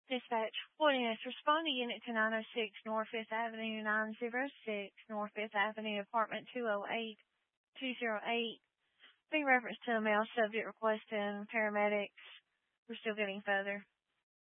Dispatch, Holiness, respond to Unit to 906 North 5th Avenue, 906 North 5th Avenue, apartment 208. Being reference to a male subject requesting paramedics. We're still getting further.